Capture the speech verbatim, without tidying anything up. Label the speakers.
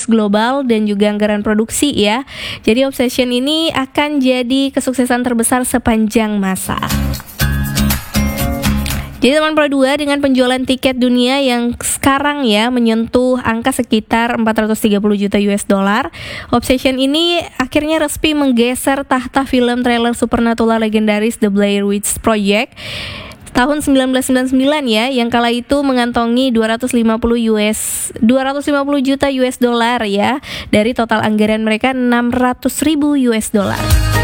Speaker 1: bisnis global dan juga anggaran produksi ya. Jadi Obsession ini akan jadi kesuksesan terbesar sepanjang masa. Jadi teman Pro dua, dengan penjualan tiket dunia yang sekarang ya menyentuh angka sekitar empat ratus tiga puluh juta U S dollar, Obsession ini akhirnya resmi menggeser tahta film trailer supernatural legendaris The Blair Witch Project tahun sembilan belas sembilan puluh sembilan ya, yang kala itu mengantongi dua ratus lima puluh juta U S dollar ya, dari total anggaran mereka enam ratus ribu U S dollar.